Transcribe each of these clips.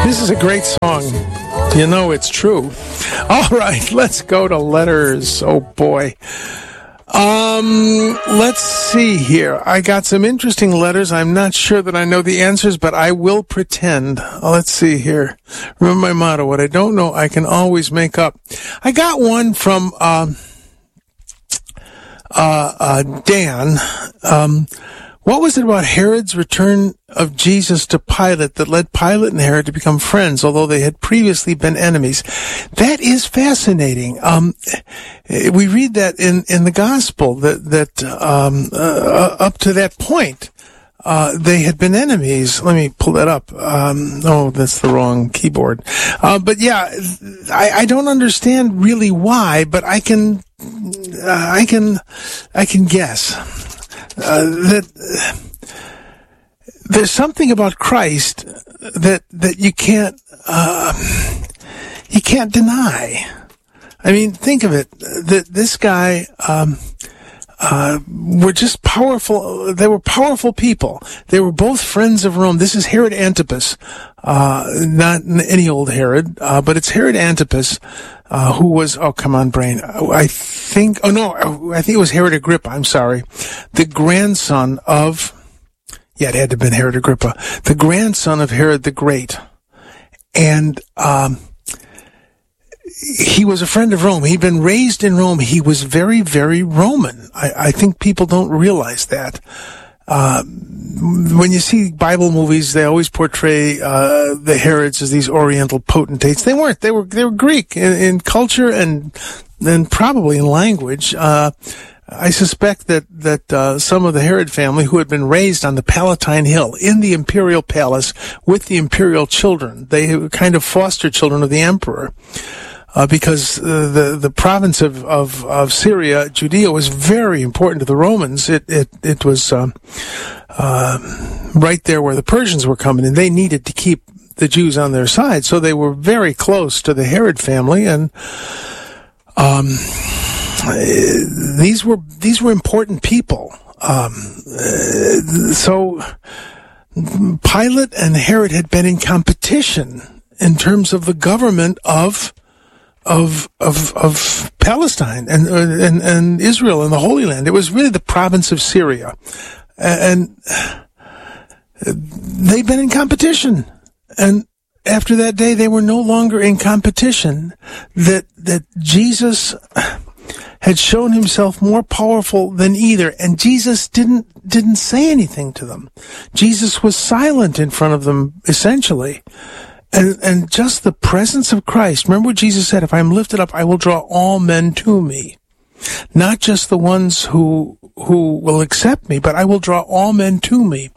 This is a great song. You know it's true. All right, let's go to letters. Oh, boy. Let's see here. I got some interesting letters. I'm not sure that I know the answers, but I will pretend. Let's see here. Remember my motto, what I don't know, I can always make up. I got one from Dan. What was it about Herod's return of Jesus to Pilate that led Pilate and Herod to become friends, although they had previously been enemies? That is fascinating. We read that in the gospel that up to that point, they had been enemies. Let me pull that up. Oh, that's the wrong keyboard. But yeah, I don't understand really why, but I can guess. That there's something about Christ that you can't deny. I mean, think of it. That this guy were just powerful. They were powerful people. They were both friends of Rome. This is Herod Antipas, not any old Herod, but it's Herod Antipas. Who was, oh, come on, brain. I think it was Herod Agrippa, I'm sorry. The grandson of, it had to have been Herod Agrippa, the grandson of Herod the Great. And, he was a friend of Rome. He'd been raised in Rome. He was very, very Roman. I think people don't realize that. When you see Bible movies, they always portray the Herods as these Oriental potentates. They weren't. They were Greek in culture and probably in language. I suspect that some of the Herod family who had been raised on the Palatine Hill in the imperial palace with the imperial children, they were kind of foster children of the emperor. Because the province of Syria, Judea, was very important to the Romans. It was right there where the Persians were coming, and they needed to keep the Jews on their side. So they were very close to the Herod family, and these were important people. So Pilate and Herod had been in competition in terms of the government of Palestine and Israel and the Holy Land. It was really the province of Syria. And they've been in competition. And after that day, they were no longer in competition. That Jesus had shown himself more powerful than either. And Jesus didn't say anything to them. Jesus was silent in front of them, essentially. And just the presence of Christ. Remember what Jesus said, if I'm lifted up, I will draw all men to me. Not just the ones who will accept me, but I will draw all men to me.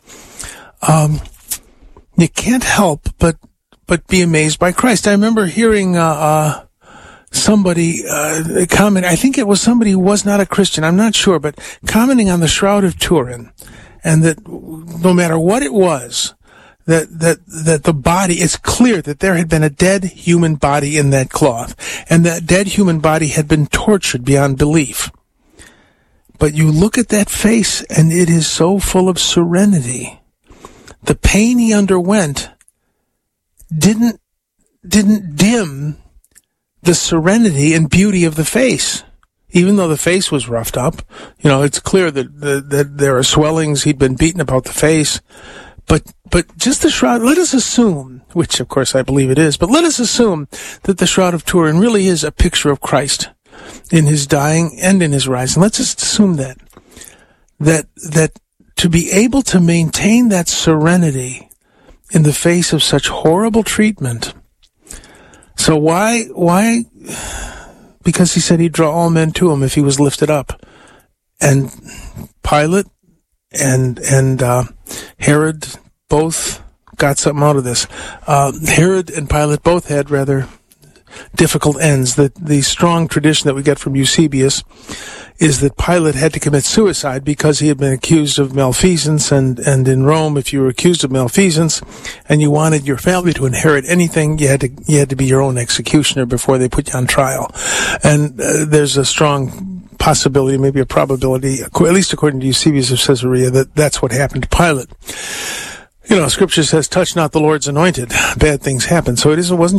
You can't help but be amazed by Christ. I remember hearing, somebody, comment, I think it was somebody who was not a Christian, I'm not sure, but commenting on the Shroud of Turin, and that no matter what it was, that the body, it's clear that there had been a dead human body in that cloth, and that dead human body had been tortured beyond belief. But you look at that face, and it is so full of serenity. The pain he underwent didn't dim the serenity and beauty of the face. Even though the face was roughed up, it's clear that there are swellings, he'd been beaten about the face. But just the shroud, let us assume, which of course I believe it is, but let us assume that the Shroud of Turin really is a picture of Christ in his dying and in his rising. Let's just assume that to be able to maintain that serenity in the face of such horrible treatment. So why? Because he said he'd draw all men to him if he was lifted up. And Pilate and Herod both got something out of this. Herod and Pilate both had rather difficult ends. The strong tradition that we get from Eusebius is that Pilate had to commit suicide because he had been accused of malfeasance, and in Rome, if you were accused of malfeasance and you wanted your family to inherit anything, you had to be your own executioner before they put you on trial. And there's a strong possibility, maybe a probability, at least according to Eusebius of Caesarea, that that's what happened to Pilate. Scripture says, touch not the Lord's anointed. Bad things happen. So it wasn't